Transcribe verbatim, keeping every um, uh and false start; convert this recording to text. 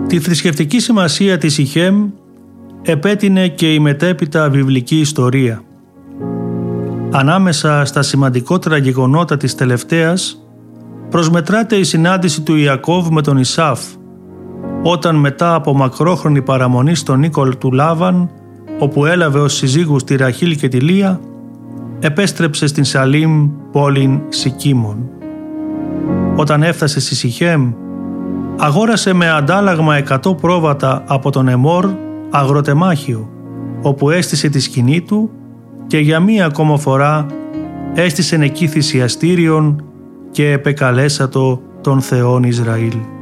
Τη θρησκευτική σημασία της Σιχέμ επέτεινε και η μετέπειτα βιβλική ιστορία. Ανάμεσα στα σημαντικότερα γεγονότα της τελευταίας προσμετράται η συνάντηση του Ιακώβ με τον Ισάφ, όταν μετά από μακρόχρονη παραμονή στον οίκο του Λάβαν, όπου έλαβε ως συζύγους τη Ραχήλ και τη Λία, επέστρεψε στην Σαλήμ, πόλην Σικίμων. Όταν έφτασε στη Σιχέμ, αγόρασε με αντάλλαγμα εκατό πρόβατα από τον Εμόρ αγροτεμάχιο, όπου έστησε τη σκηνή του και για μία ακόμα φορά έστησεν εκεί θυσιαστήριον και επεκαλέσατο τον Θεόν Ισραήλ.